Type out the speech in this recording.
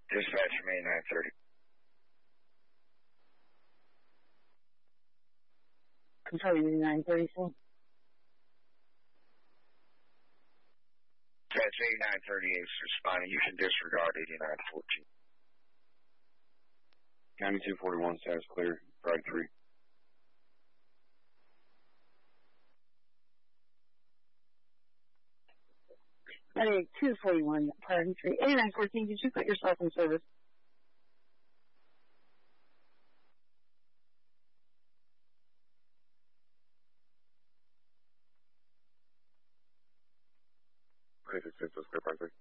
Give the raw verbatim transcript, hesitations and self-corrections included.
Dispatch from eighty-nine thirty. Control eighty-nine thirty-four. Dispatch eighty-nine thirty-eight is responding. You can disregard eighty-nine fourteen. County two forty-one, status clear. Pride three. Friday two forty-one, Priority three. eighty-nine fourteen, did you put yourself in service? Clear six six, clear Pride three.